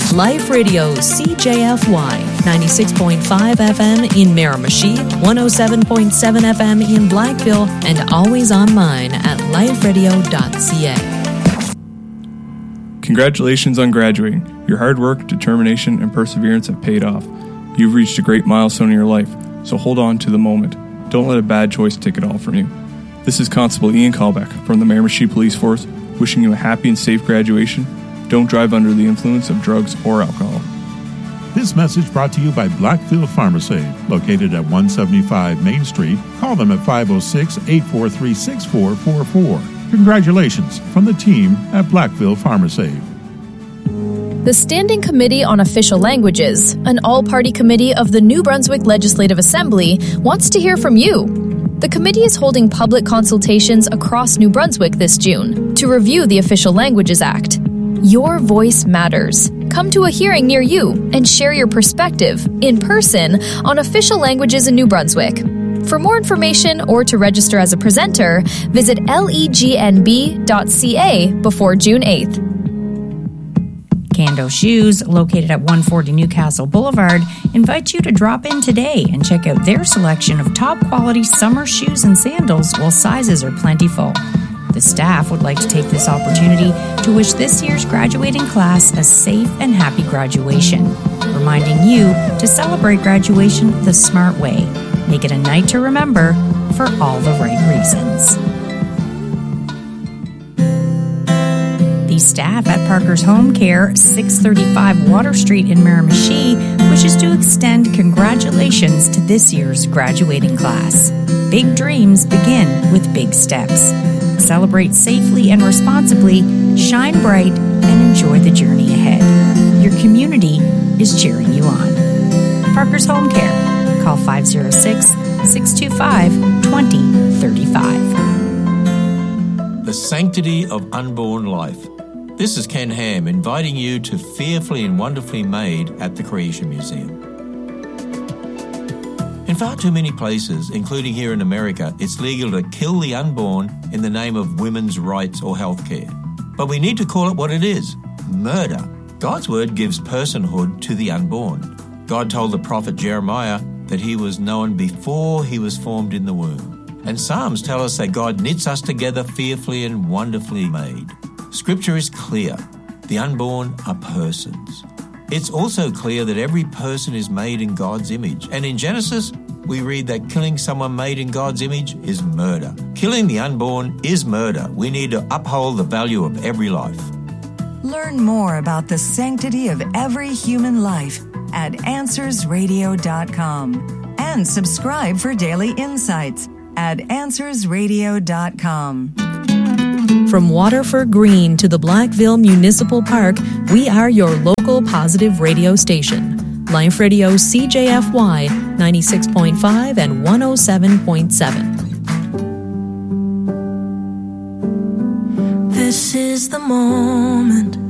Life Radio CJFY 96.5 FM in Miramichi, 107.7 FM in Blackville, and always online at liferadio.ca. Congratulations on graduating. Your hard work, determination, and perseverance have paid off. You've reached a great milestone in your life, so hold on to the moment. Don't let a bad choice take it all from you. This is Constable Ian Callbeck from the Miramichi Police Force, wishing you a happy and safe graduation. Don't drive under the influence of drugs or alcohol. This message brought to you by Blackfield Pharmacy, located at 175 Main Street. Call them at 506-843-6444. Congratulations from the team at Blackfield Pharmacy. The Standing Committee on Official Languages, an all-party committee of the New Brunswick Legislative Assembly, wants to hear from you. The committee is holding public consultations across New Brunswick this June to review the Official Languages Act. Your voice matters. Come to a hearing near you and share your perspective in person on official languages in New Brunswick. For more information or to register as a presenter, visit legnb.ca before June 8th. Cando Shoes, located at 140 Newcastle Boulevard, invites you to drop in today and check out their selection of top-quality summer shoes and sandals while sizes are plentiful. The staff would like to take this opportunity to wish this year's graduating class a safe and happy graduation, reminding you to celebrate graduation the smart way. Make it a night to remember for all the right reasons. The staff at Parker's Home Care, 635 Water Street in Miramichi, wishes to extend congratulations to this year's graduating class. Big dreams begin with big steps. Celebrate safely and responsibly, shine bright, and enjoy the journey ahead. Your community is cheering you on. Parker's Home Care. Call 506-625-2035. The sanctity of unborn life. This is Ken Ham inviting you to Fearfully and Wonderfully Made at the Creation Museum. In far too many places, including here in America, it's legal to kill the unborn in the name of women's rights or health care. But we need to call it what it is: murder. God's word gives personhood to the unborn. God told the prophet Jeremiah that he was known before he was formed in the womb. And Psalms tell us that God knits us together fearfully and wonderfully made. Scripture is clear. The unborn are persons. It's also clear that every person is made in God's image. And in Genesis, we read that killing someone made in God's image is murder. Killing the unborn is murder. We need to uphold the value of every life. Learn more about the sanctity of every human life at AnswersRadio.com. And subscribe for daily insights at AnswersRadio.com. From Waterford Green to the Blackville Municipal Park, we are your local positive radio station. Life Radio CJFY 96.5 and 107.7. This is the moment